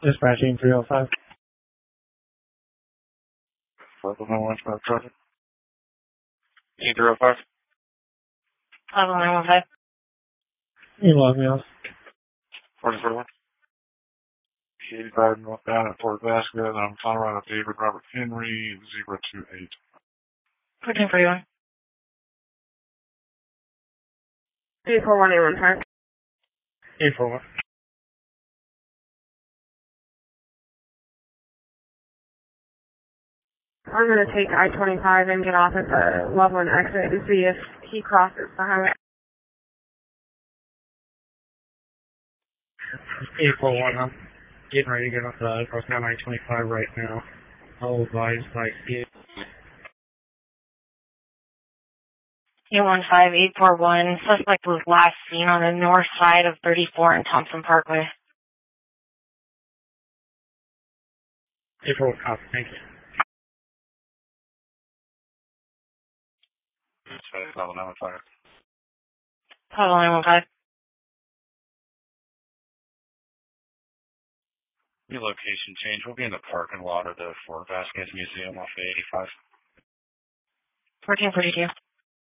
Dispatching 305. 511 West traffic. E305. 50915. You log me off. 44. 85 northbound at Fort Vasquez. I'm Colorado David Robert Henry 028. 1441. 341 841. I'm going to take I-25 and get off at the Loveland exit and see if he crosses the highway. 841, I'm getting ready to get off the crossing I-25 right now. I'll advise by see it. 815841. Suspect was last seen on the north side of 34 and Thompson Parkway. 841, copy, thank you. 511 50915. Your location change. We'll be in the parking lot of the Fort Vasquez Museum off of 85. 1442.